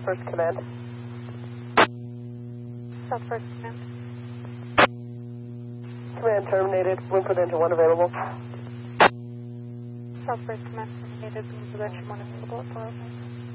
First Command. South First Command. Command terminated. Room for the engine 1 available. South First Command terminated. Room for the engine 1 available at 405.